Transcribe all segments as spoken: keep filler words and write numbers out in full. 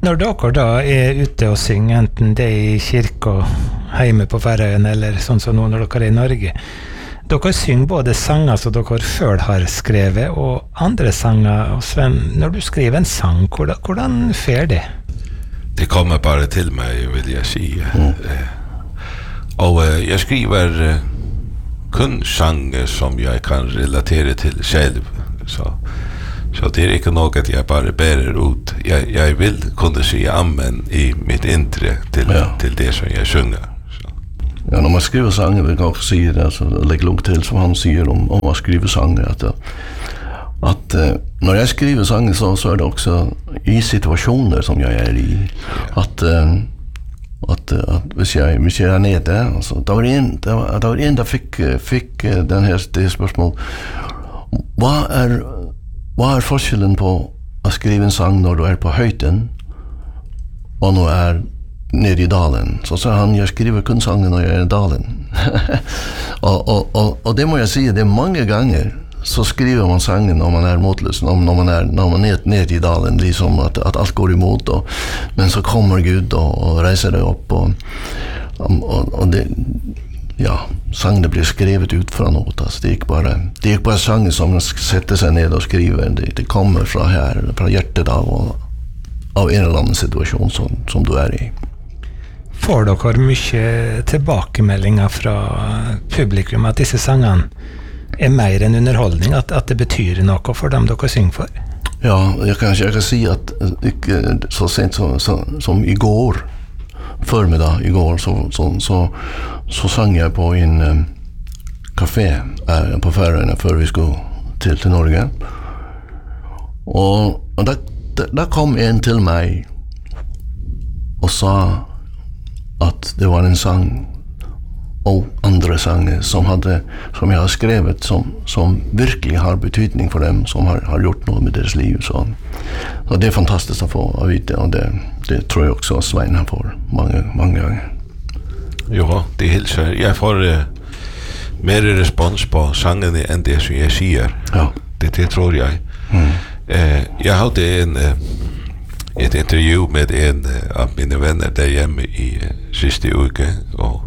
Når dere da er ute og synger, enten det er i kirka hjemme på Færøyene, eller sånn som nå når dere er i Norge, dere synger både sanger som dere selv har skrevet, og andre sanger. Og Sven, når du skriver en sang, hvordan, hvordan fer det? Det kommer bare til meg, vil jeg si. Mm. Og jeg skriver kun sanger som jeg kan relatere til selv, så Så det er ikke noe at jeg bare bærer ut. Jeg, jeg vil kunne si amen i mitt indre til, ja. til det som jeg synger. Så. Ja, når man skriver sanger, vil jeg også si det, altså, legge langt til som han sier om, om å skrive sanger, at, at uh, når jeg skriver sanger, så, så er det også i situasjoner som jeg er i. At, uh, at, at hvis, jeg, hvis jeg er nede, altså, det var en, det var, det var en der fikk, fikk den her, det spørsmål, hva er Hva er forskjellen på å skrive en sang når du er på høyden og når du er nede i dalen? Så sa han, jeg skriver kun sangen når jeg er i dalen. og, og, og, og det må jeg si, det er mange ganger så skriver man sangen når man er motløs, når, når man er, når man er nede i dalen, liksom at, at alt går imot, og, men så kommer Gud og, og reiser deg opp, og, og, og det ja, sangene blir skrevet ut fra noe, altså det er ikke bare, det er ikke bare sanger som setter seg ned og skriver, det, det kommer fra her, fra hjertet av, og, av en eller annen situasjon som, som du er i. Får dere mye tilbakemeldinger fra publikum at disse sangene er mer enn underholdning, at, at det betyr noe for dem dere synger for? Ja, jeg kan, jeg kan si at ikke så sent som, som, som i går, förmiddag igår så så så så sang jag på en um, café uh, på Färöarna för vi skulle till till Norge. Och och där, där kom en till mig och sa att det var en sång och andra sånger som hade som jag har skrivit som som verkligen har betydning för dem, som har har gjort något med deras liv, så så det är fantastiskt att få veta, och det det tror jag också Svein har får många många gånger. Ja, det är helt så. Jag får uh, mer respons på sången än det som jag säger. Ja, det det tror jag. Mm. Eh jag hade en uh, ett intervju med en uh, av mina vänner där hemma i uh, sista uke, och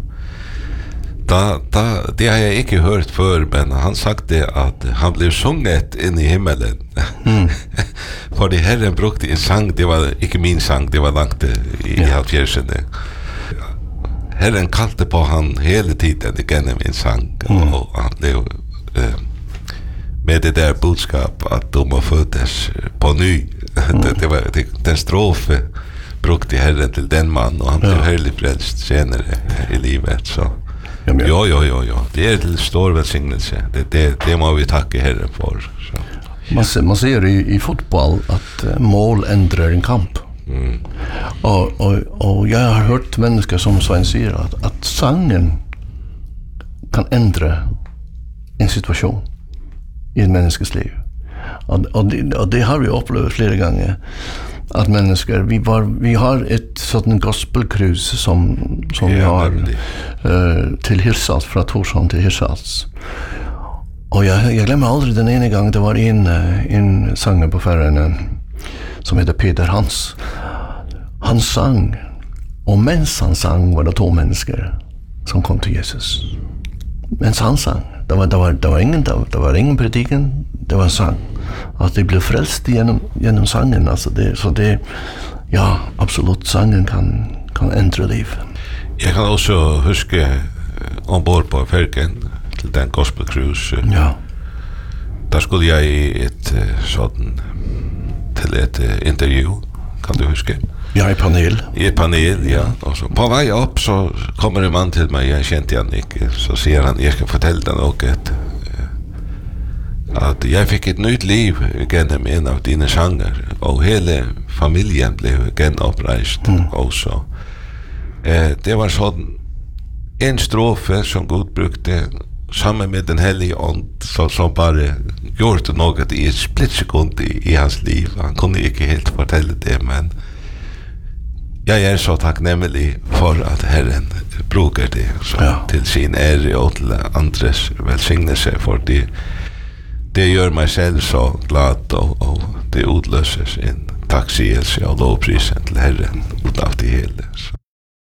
Da, da, det har jeg ikke hørt før, men han sagde at han blev sunget inn i himmelen. Mm. Fordi Herren brukte en sang, det var ikke min sang, det var langt i ja. halvfjerdsene. Herren kalte på han hele tiden gjennom en sang, mm. og han blev uh, med det der budskap at du må fødes på ny. Mm. det, det var, det, den strofe brukte Herren til den mann, og han blev ja. høylig frelst senere i livet, så Ja, jo, jo, jo, jo. Det er til stor velsignelse. Det, det, det må vi takke Herren for. Så. Man, ser, man ser i, i fotboll att uh, mål ändrar en kamp. Mm. Och, och, och jag har hört människor som Svein säger att, att sangen kan ändra en situation i en människas liv. Och, och, det, och det har vi upplevt flera gånger. Att människor, vi, var, vi har ett sådant gospelcruise som, som ja, vi har uh, till Hirsals, från Torshavn till Hirsals. Och jag, jag glömmer aldrig den ena gången det var en, en sångare på Färöarna som heter Peter Hans. Han sang, och mens han sang var det två människor som kom till Jesus. Mens han sang, det var, det var, det var, ingen, det var, det var ingen prediken, det var en sang. Att det blev frälst genom, genom sangen, alltså det, så det, ja, absolut, sangen kan, kan ändra liv. Jag kan också huska ombord på färgen till den gospel cruise. Ja. Där skulle jag i ett sådant till ett intervju, kan du huska? Ja, i panel. I ett panel, ja. Och så på väg upp så kommer en man till mig, jag kände han inte, så säger han, jag ska fortälla dig något. Att jag fick ett nytt liv genom en av dina sanger, och hela familjen blev genoppreist mm. också. Eh, det var så en strofe som Gud brukte sammen med den helige ånd, så, som bara gjorde något i ett splitsekund i, i hans liv. Han kunde inte helt fortälla det, men jag är så tacknämlig för att Herren brukar det så, ja. till sin ära och till andres välsignelse, för det det gör mig själv så glad, och, och det utlöses en takksigelse og lovprisen til Herren, uten at